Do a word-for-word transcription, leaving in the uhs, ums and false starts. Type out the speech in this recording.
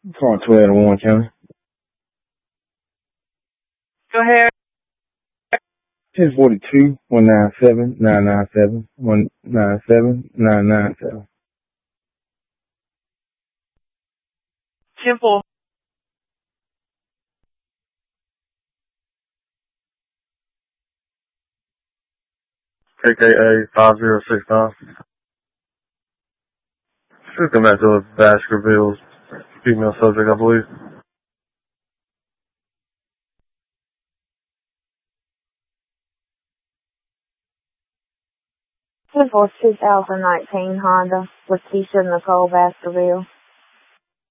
Calling twelve to Warren County. Go ahead. ten forty-two, one nine seven, nine nine seven, one nine seven, nine nine seven. Temple. K K A five zero six nine. Should come back to a Baskerville female subject, I believe. ten forty-two Alpha nineteen Honda with Keisha Nicole Baskerville.